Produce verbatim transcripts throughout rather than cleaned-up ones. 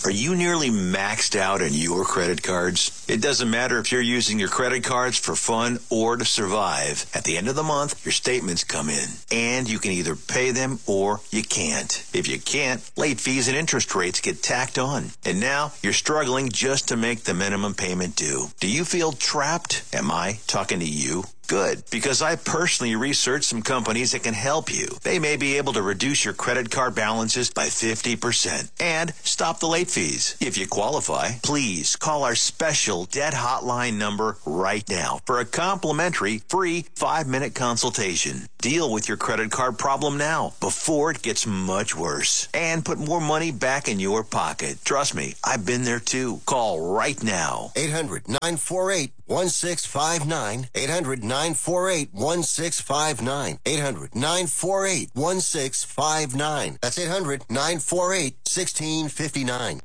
Are you nearly maxed out on your credit cards? It doesn't matter if you're using your credit cards for fun or to survive. At the end of the month, your statements come in, and you can either pay them or you can't. If you can't, late fees and interest rates get tacked on. And now you're struggling just to make the minimum payment due. Do you feel trapped? Am I talking to you? Good, because I personally researched some companies that can help you. They may be able to reduce your credit card balances by fifty percent and stop the late fees. If you qualify, please call our special debt hotline number right now for a complimentary free five-minute consultation. Deal with your credit card problem now before it gets much worse and put more money back in your pocket. Trust me, I've been there too. Call right now. eight hundred nine four eight one six five nine. eight hundred nine four eight one six five nine. eight hundred nine four eight one six five nine. That's eight hundred nine four eight one six five nine.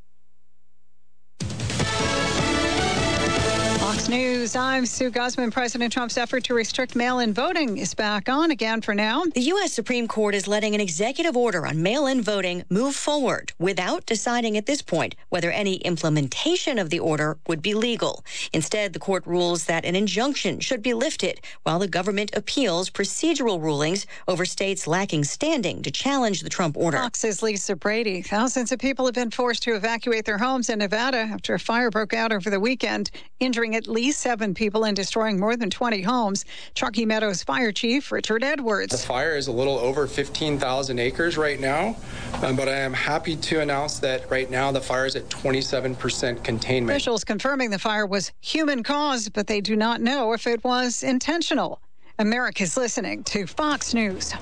Fox News, I'm Sue Guzman. President Trump's effort to restrict mail-in voting is back on again for now. The U S Supreme Court is letting an executive order on mail-in voting move forward without deciding at this point whether any implementation of the order would be legal. Instead, the court rules that an injunction should be lifted while the government appeals procedural rulings over states lacking standing to challenge the Trump order. Fox's Lisa Brady. Thousands of people have been forced to evacuate their homes in Nevada after a fire broke out over the weekend, injuring at least seven people and destroying more than twenty homes. Truckee Meadows Fire Chief Richard Edwards. The fire is a little over fifteen thousand acres right now, um, but I am happy to announce that right now the fire is at twenty-seven percent containment. Officials confirming the fire was human caused, but they do not know if it was intentional. America's listening to Fox News.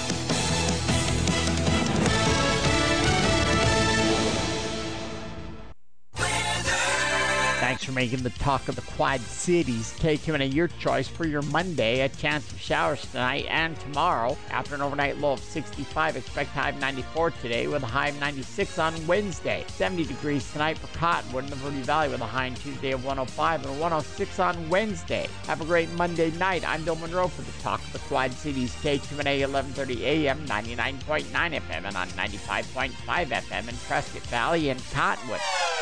Thanks for making the talk of the Quad Cities. K Q and A, your choice for your Monday. A chance of showers tonight and tomorrow. After an overnight low of sixty-five, expect high of ninety-four today with a high of ninety-six on Wednesday. seventy degrees tonight for Cottonwood and the Verde Valley with a high on Tuesday of one oh five and one oh six on Wednesday. Have a great Monday night. I'm Bill Monroe for the talk of the Quad Cities. K Q and A, eleven thirty A M, ninety-nine point nine F M and on ninety-five point five F M in Prescott Valley and Cottonwood.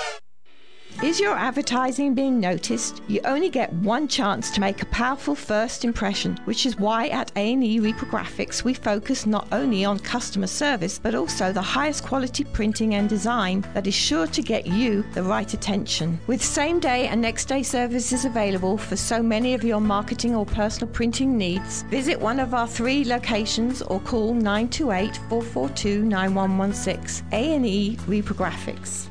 Is your advertising being noticed? You only get one chance to make a powerful first impression, which is why at A and E Reprographics we focus not only on customer service, but also the highest quality printing and design that is sure to get you the right attention. With same day and next day services available for so many of your marketing or personal printing needs, visit one of our three locations or call nine two eight, four four two, nine one one six. A and E Reprographics.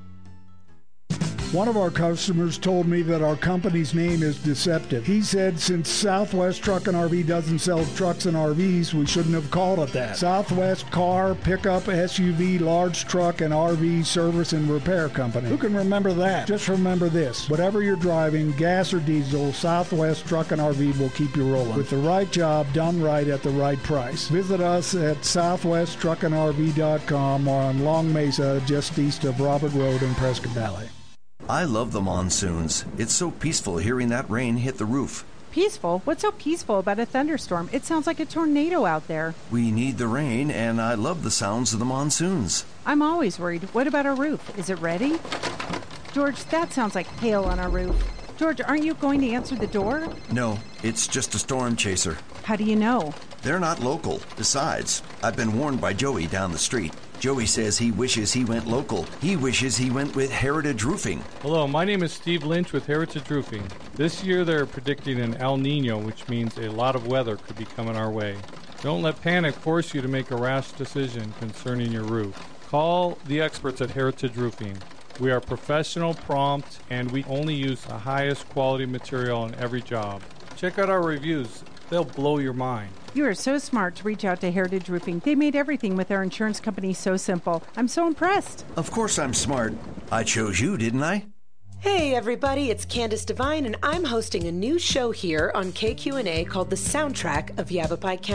One of our customers told me that our company's name is deceptive. He said since Southwest Truck and R V doesn't sell trucks and R Vs, we shouldn't have called it that. Southwest Car, Pickup, S U V, Large Truck, and R V Service and Repair Company. Who can remember that? Just remember this. Whatever you're driving, gas or diesel, Southwest Truck and R V will keep you rolling. With the right job done right at the right price. Visit us at southwest truck and R V dot com or on Long Mesa, just east of Robert Road in Prescott Valley. I love the monsoons. It's so peaceful hearing that rain hit the roof. Peaceful? What's so peaceful about a thunderstorm? It sounds like a tornado out there. We need the rain, and I love the sounds of the monsoons. I'm always worried. What about our roof? Is it ready? George, that sounds like hail on our roof. George, aren't you going to answer the door? No, it's just a storm chaser. How do you know? They're not local. Besides, I've been warned by Joey down the street. Joey says he wishes he went local. He wishes he went with Heritage Roofing. Hello, my name is Steve Lynch with Heritage Roofing. This year they're predicting an El Nino, which means a lot of weather could be coming our way. Don't let panic force you to make a rash decision concerning your roof. Call the experts at Heritage Roofing. We are professional, prompt, and we only use the highest quality material on every job. Check out our reviews. They'll blow your mind. You are so smart to reach out to Heritage Roofing. They made everything with their insurance company so simple. I'm so impressed. Of course I'm smart. I chose you, didn't I? Hey everybody, it's Candace Devine, and I'm hosting a new show here on K Q and A called The Soundtrack of Yavapai County.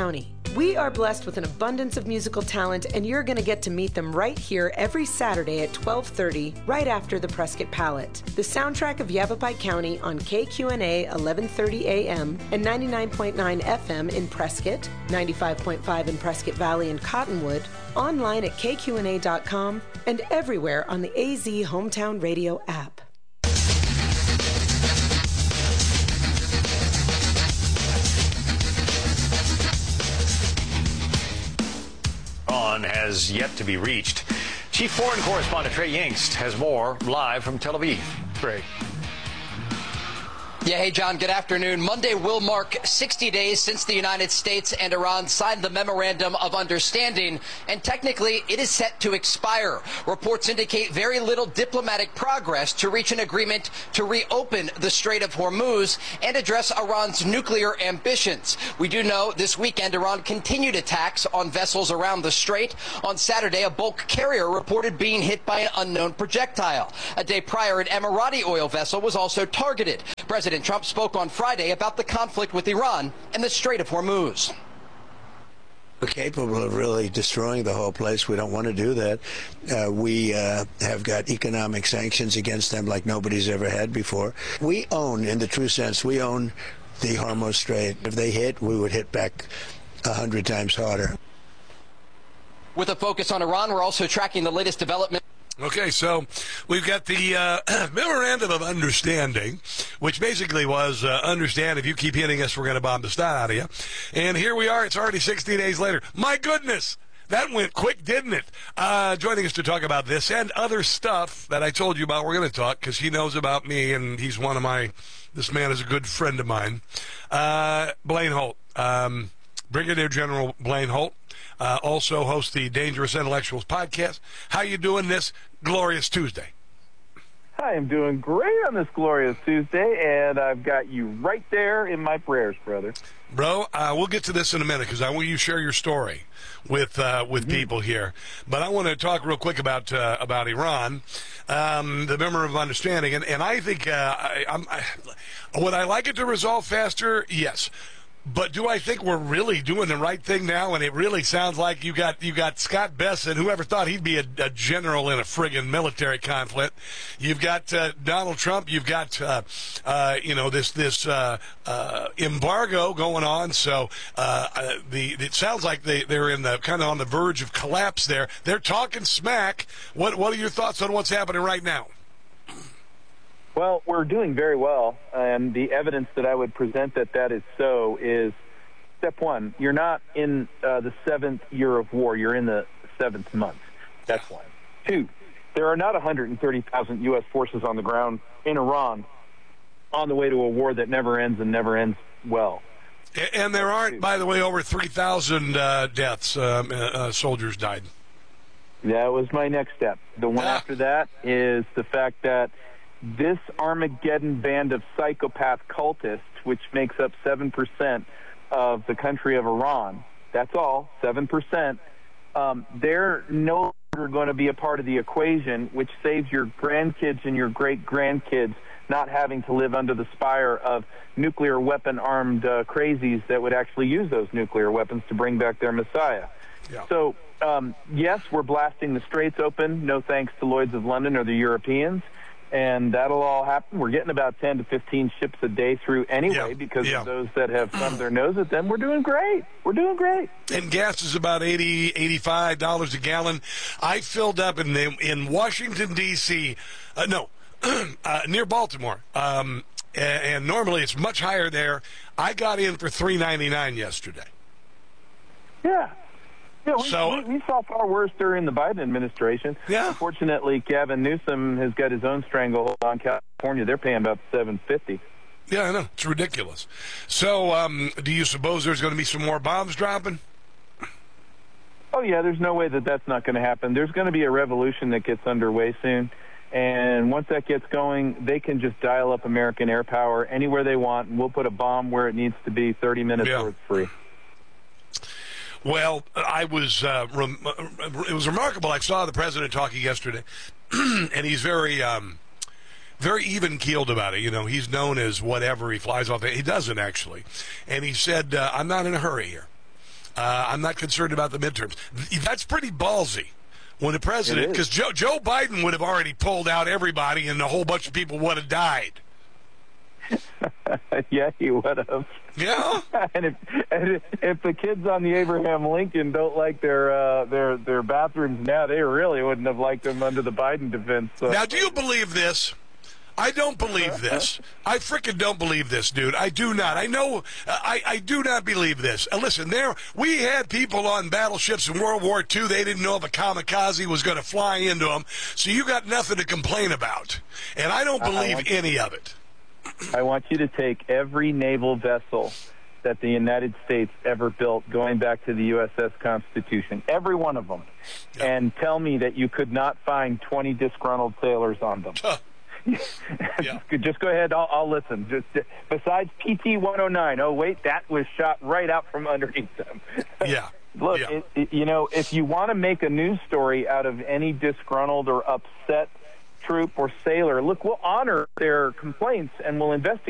We are blessed with an abundance of musical talent, and you're going to get to meet them right here every Saturday at twelve thirty, right after the Prescott Palette. The soundtrack of Yavapai County on K Q N A eleven thirty A M and ninety-nine point nine F M in Prescott, ninety-five point five in Prescott Valley and Cottonwood, online at K Q N A dot com, and everywhere on the A Z Hometown Radio app. Iran has yet to be reached. Chief Foreign Correspondent Trey Yingst has more live from Tel Aviv. Trey. Yeah, hey, John, good afternoon. Monday will mark sixty days since the United States and Iran signed the Memorandum of Understanding, and technically it is set to expire. Reports indicate very little diplomatic progress to reach an agreement to reopen the Strait of Hormuz and address Iran's nuclear ambitions. We do know this weekend Iran continued attacks on vessels around the strait. On Saturday, a bulk carrier reported being hit by an unknown projectile. A day prior, an Emirati oil vessel was also targeted. President Trump spoke on Friday about the conflict with Iran and the Strait of Hormuz. We're capable of really destroying the whole place. We don't want to do that. Uh, we uh, have got economic sanctions against them like nobody's ever had before. We own, in the true sense, we own the Hormuz Strait. If they hit, we would hit back a hundred times harder. With a focus on Iran, we're also tracking the latest development. Okay, so we've got the uh, Memorandum of Understanding, which basically was, uh, understand if you keep hitting us, we're going to bomb the snot out of you. And here we are. It's already sixty days later. My goodness, that went quick, didn't it? Uh, joining us to talk about this and other stuff that I told you about, we're going to talk because he knows about me, and he's one of my, this man is a good friend of mine. Uh, Blaine Holt, um, Brigadier General Blaine Holt. Uh, also hosts the Dangerous Intellectuals podcast. How you doing this glorious Tuesday? I am doing great on this glorious Tuesday, and I've got you right there in my prayers, brother. Bro, uh, we'll get to this in a minute because I want you to share your story with uh, with mm-hmm. people here. But I want to talk real quick about uh, about Iran, um, the Memorandum of Understanding, and, and I think uh, I, I'm, I, would I like it to resolve faster? Yes. But do I think we're really doing the right thing now? And it really sounds like you got you got Scott Bessent, whoever thought he'd be a, a general in a friggin' military conflict. You've got uh, Donald Trump. You've got uh, uh, you know this this uh, uh, embargo going on. So uh, the it sounds like they they're in the kind of on the verge of collapse. There, they're talking smack. What what are your thoughts on what's happening right now? Well, we're doing very well, and the evidence that I would present that that is so is, step one, you're not in uh, the seventh year of war. You're in the seventh month. That's one. Two, there are not one hundred thirty thousand U S forces on the ground in Iran on the way to a war that never ends and never ends well. And there aren't, by the way, over three thousand uh, deaths, um, uh, soldiers died. That was my next step. The one ah. after that is the fact that this Armageddon band of psychopath cultists, which makes up seven percent of the country of Iran, that's all, seven percent, um, they're no longer going to be a part of the equation, which saves your grandkids and your great-grandkids not having to live under the spire of nuclear weapon-armed uh, crazies that would actually use those nuclear weapons to bring back their Messiah. Yeah. So, um, yes, we're blasting the straits open, no thanks to Lloyd's of London or the Europeans. And that'll all happen. We're getting about ten to fifteen ships a day through anyway yeah, because yeah. of those that have thumbed their nose at them. We're doing great. We're doing great. And gas is about eighty, eighty-five dollars a gallon. I filled up in the, in Washington, D C, uh, no, uh, near Baltimore. Um, and, and normally it's much higher there. I got in for three ninety-nine yesterday. Yeah. Yeah, we, so, we, we saw far worse during the Biden administration. Yeah. Unfortunately, Gavin Newsom has got his own stranglehold on California. They're paying about seven fifty. Yeah, I know. It's ridiculous. So, um, do you suppose there's going to be some more bombs dropping? Oh, yeah, there's no way that that's not going to happen. There's going to be a revolution that gets underway soon. And once that gets going, they can just dial up American air power anywhere they want, and we'll put a bomb where it needs to be thirty minutes yeah. where it's free. Well, I was, uh, rem- it was remarkable. I saw the president talking yesterday, and he's very, um, very even-keeled about it. You know, he's known as whatever. He flies off. He doesn't, actually. And he said, uh, I'm not in a hurry here. Uh, I'm not concerned about the midterms. That's pretty ballsy when the president, because Joe, Joe Biden would have already pulled out everybody and a whole bunch of people would have died. Yeah, he would have. Yeah. and, if, and if, if the kids on the Abraham Lincoln don't like their uh, their their bathrooms now, they really wouldn't have liked them under the Biden defense. So. Now, do you believe this? I don't believe this. I frickin' don't believe this, dude. I do not. I know. I, I do not believe this. Uh, listen, there we had people on battleships in World War Two. They didn't know if a kamikaze was going to fly into them. So you got nothing to complain about. And I don't believe I any you, of it. I want you to take every naval vessel that the United States ever built, going back to the U S S Constitution, every one of them, yeah. and tell me that you could not find twenty disgruntled sailors on them. Huh. Yeah. Just go ahead. I'll, I'll listen. Just besides P T one oh nine. Oh, wait, that was shot right out from underneath them. Yeah. Look, yeah. It, it, you know, if you want to make a news story out of any disgruntled or upset troop or sailor, look, we'll honor their complaints and we'll investigate.